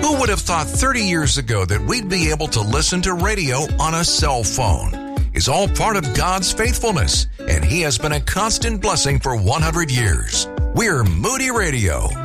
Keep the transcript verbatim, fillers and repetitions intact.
Who would have thought thirty years ago that we'd be able to listen to radio on a cell phone? It's all part of God's faithfulness, and He has been a constant blessing for one hundred years. We're Moody Radio.